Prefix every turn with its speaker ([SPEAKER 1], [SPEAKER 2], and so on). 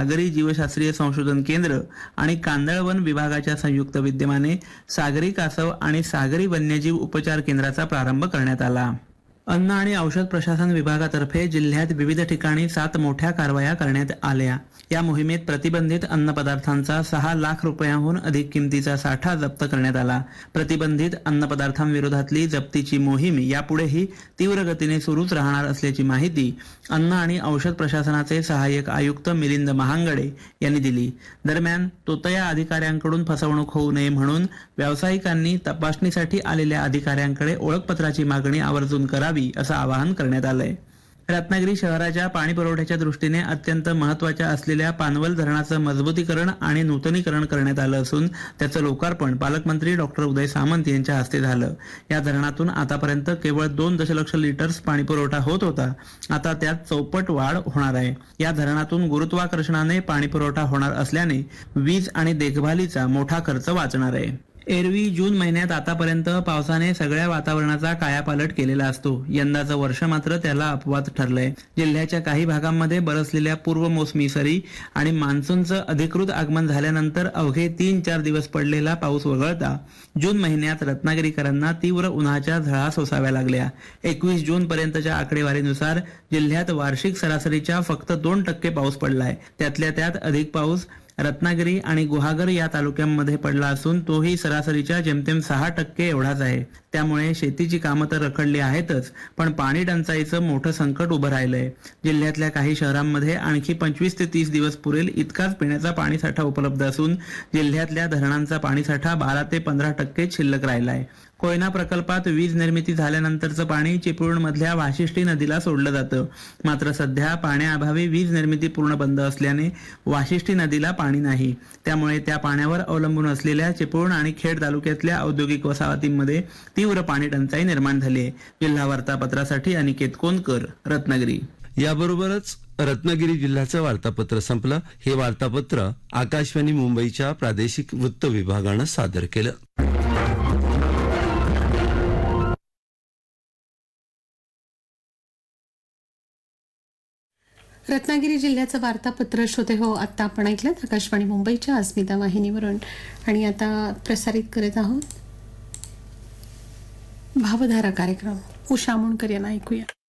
[SPEAKER 1] सागरी जीवशास्त्रीय संशोधन केंद्र आणि कांदळवन विभागाच्या संयुक्त विद्यमाने सागरी कासव आणि सागरी वन्यजीव उपचार केंद्राचा प्रारंभ करण्यात आला। अन्न आणि औषध प्रशासन विभागातर्फे जिल्ह्यात विविध ठिकाणी 7 मोठ्या कारवाया करण्यात आल्या। या मोहिमेत प्रतिबंधित अन्न पदार्थांचा 6 लाख रुपयांहून अधिक किमतीचा साठा जप्त करण्यात आला। प्रतिबंधित अन्न पदार्थांविरोधातली जप्तीची मोहीम यापुढेही तीव्र गतीने सुरूच राहणार असल्याची माहिती अन्न आणि औषध प्रशासनाचे सहाय्यक आयुक्त मिलिंद महांगडे यांनी दिली। दरम्यान तोतया अधिकाऱ्यांकडून फसवणूक होऊ नये म्हणून व्यावसायिकांनी तपासणीसाठी आलेल्या अधिकाऱ्यांकडे ओळखपत्राची मागणी आवर्जून करावी असं आवाहन करण्यात आलंय। रत्नागिरी शहराच्या पाणी पुरवठ्याच्या दृष्टीने अत्यंत महत्त्वाच्या असलेल्या पानवल धरणाचं मजबूतीकरण आणि नूतनीकरण करण्यात आलं असून त्याचं लोकार्पण पालकमंत्री डॉक्टर उदय सामंत यांच्या हस्ते झालं। या धरणातून आतापर्यंत केवळ 2 दशलक्ष लिटर्स पाणी पुरवठा होत होता, आता त्यात चौपट वाढ होणार आहे। या धरणातून गुरुत्वाकर्षणाने पाणी पुरवठा होणार असल्याने वीज आणि देखभालीचा मोठा खर्च वाचणार आहे। एरवी जून महिन्यात आतापर्यंत पावसाने सगळ्या वातावरणाचा कायापालट केलेला असतो। यंदाचं वर्ष मात्र त्याला अपवाद ठरलंय। जिल्ह्याच्या काही भागांमध्ये बरसलेल्या पूर्व मोसमी सरी आणि मान्सूनचं अधिकृत आगमन झाल्यानंतर अवघे 3-4 दिवस पडलेला पाऊस वगळता जून महिन्यात रत्नागिरीकरांना तीव्र उन्हाच्या झळा सोसाव्या लागल्या। 21 जून पर्यंतच्या आकडेवारीनुसार जिल्ह्यात वार्षिक सरासरीच्या फक्त 2% पाऊस पडलाय। त्यातल्या त्यात अधिक पाऊस रत्नागिरी आणि गुहागर या तालुक्यांमध्ये पडला असून तोही सरासरीच्या जेमतेम 6% एवढाच आहे। त्यामुळे शेतीची कामं तर रखडली आहेतच, पण पाणी टंचाईचं मोठं संकट उभं राहिलंय। जिल्ह्यातल्या काही शहरांमध्ये आणखी 25 ते 30 दिवस पुरेल इतकाच पिण्याचा पाणीसाठा उपलब्ध असून जिल्ह्यातल्या धरणांचा पाणीसाठा 12 ते 15% शिल्लक राहिलाय। कोयना प्रकल्पात वीज निर्मिती झाल्यानंतरचं पाणी चिपळूणमधल्या वाशिष्ठी नदीला सोडलं जातं, मात्र सध्या पाण्याअभावी वीज निर्मिती पूर्ण बंद असल्याने वाशिष्ठी नदीला पाणी नाही। त्यामुळे त्या पाण्यावर अवलंबून असलेल्या चिपळूण आणि खेड तालुक्यातल्या औद्योगिक वसाहतींमध्ये तीव्र पाणी टंचाई निर्माण झाली आहे। जिल्हा वार्तापत्रासाठी अनिकेत कोनकर, रत्नागिरी।
[SPEAKER 2] याबरोबरच रत्नागिरी जिल्ह्याचं वार्तापत्र संपलं। हे वार्तापत्र आकाशवाणी मुंबईच्या प्रादेशिक वृत्त विभागानं सादर केलं।
[SPEAKER 3] रत्नागिरी जिल्ह्याचं वार्तापत्र श्रोते हो आता आपण ऐकलं आकाशवाणी मुंबईच्या अस्मिता वाहिनीवरून। आणि आता प्रसारित करत आहोत भावधारा कार्यक्रम। उषा मुंडकर यांना ऐकूया।